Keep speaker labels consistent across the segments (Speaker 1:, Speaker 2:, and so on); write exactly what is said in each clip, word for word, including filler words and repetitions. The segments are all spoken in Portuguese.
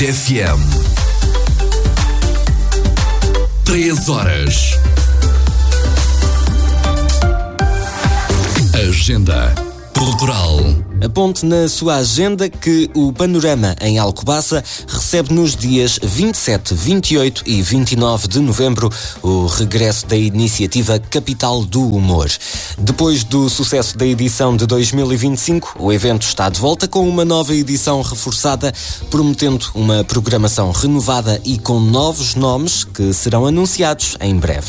Speaker 1: F M. Três horas. Agenda Cultural.
Speaker 2: Aponte na sua agenda que o Panorama em Alcobaça recebe nos dias vinte e sete, vinte e oito e vinte e nove de novembro o regresso da iniciativa Capital do Humor. Depois do sucesso da edição de dois mil e vinte e cinco, o evento está de volta com uma nova edição reforçada, prometendo uma programação renovada e com novos nomes que serão anunciados em breve.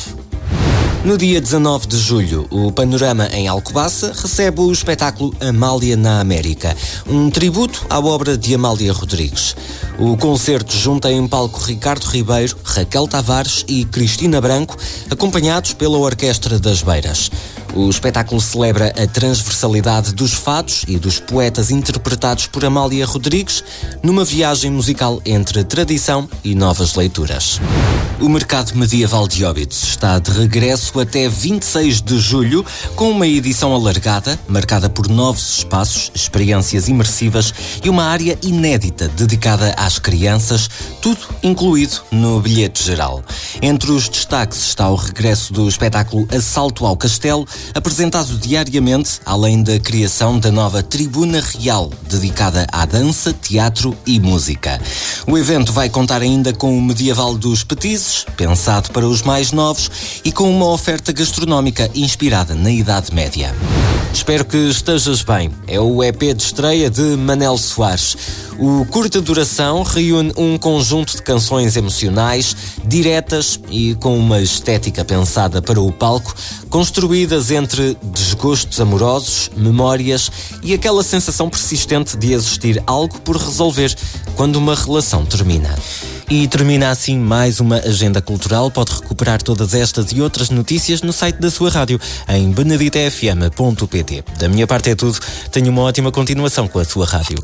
Speaker 2: No dia dezanove de julho, o Panorama em Alcobaça recebe o espetáculo Amália na América, um tributo à obra de Amália Rodrigues. O concerto junta em palco Ricardo Ribeiro, Raquel Tavares e Cristina Branco, acompanhados pela Orquestra das Beiras. O espetáculo celebra a transversalidade dos fados e dos poetas interpretados por Amália Rodrigues numa viagem musical entre tradição e novas leituras. O Mercado Medieval de Óbidos está de regresso até vinte e seis de julho com uma edição alargada, marcada por novos espaços, experiências imersivas e uma área inédita dedicada às crianças, tudo incluído no bilhete geral. Entre os destaques está o regresso do espetáculo Assalto ao Castelo, apresentado diariamente, além da criação da nova Tribuna Real, dedicada à dança, teatro e música. O evento vai contar ainda com o Medieval dos Petizes, pensado para os mais novos, e com uma oferta gastronómica inspirada na Idade Média. Espero que estejas bem. É o E P de estreia de Manel Soares. O curta duração reúne um conjunto de canções emocionais, diretas e com uma estética pensada para o palco, construídas entre desgostos amorosos, memórias e aquela sensação persistente de existir algo por resolver quando uma relação termina. E termina assim mais uma agenda cultural. Pode recuperar todas estas e outras notícias no site da sua rádio, em benedita f m ponto p t. Da minha parte é tudo. Tenha uma ótima continuação com a sua rádio.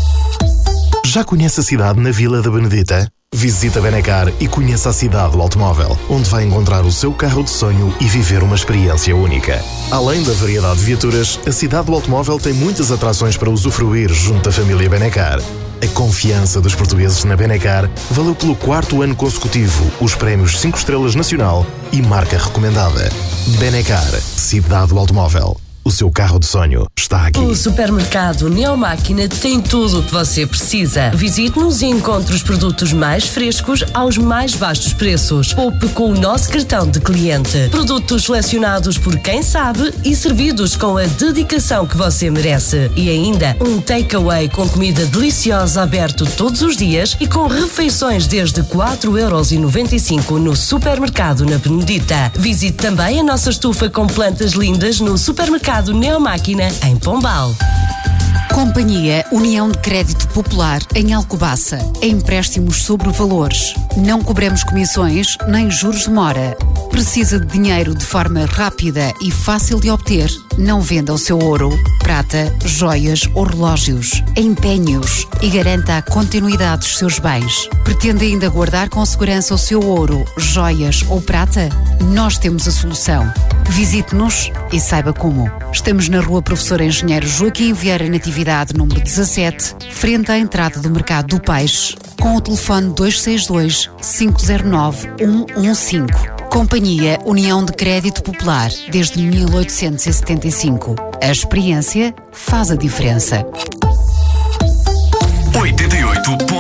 Speaker 3: Já conhece a cidade na Vila da Benedita? Visite a Benacar e conheça a cidade do automóvel, onde vai encontrar o seu carro de sonho e viver uma experiência única. Além da variedade de viaturas, a cidade do automóvel tem muitas atrações para usufruir junto da família Benacar. A confiança dos portugueses na Benacar valeu pelo quarto ano consecutivo os prémios cinco estrelas Nacional e marca recomendada. Benacar, cidade do automóvel. O seu carro de sonho está aqui.
Speaker 4: O supermercado Neomáquina tem tudo o que você precisa. Visite-nos e encontre os produtos mais frescos aos mais baixos preços. Poupe com o nosso cartão de cliente. Produtos selecionados por quem sabe e servidos com a dedicação que você merece. E ainda um takeaway com comida deliciosa aberto todos os dias e com refeições desde quatro euros e noventa e cinco no supermercado na Benedita. Visite também a nossa estufa com plantas lindas no supermercado Neomáquina, em Pombal.
Speaker 5: Companhia União de Crédito Popular em Alcobaça. Empréstimos sobre valores. Não cobramos comissões nem juros de mora. Precisa de dinheiro de forma rápida e fácil de obter? Não venda o seu ouro, prata, joias ou relógios. Empenhe-os e garanta a continuidade dos seus bens. Pretende ainda guardar com segurança o seu ouro, joias ou prata? Nós temos a solução. Visite-nos e saiba como. Estamos na Rua Professor Engenheiro Joaquim Vieira Natividade, número dezassete, frente à entrada do Mercado do Peixe, com o telefone dois seis dois, cinco zero nove, um um cinco. Companhia União de Crédito Popular, desde mil oitocentos e setenta e cinco. A experiência faz a diferença.
Speaker 1: oitenta e oito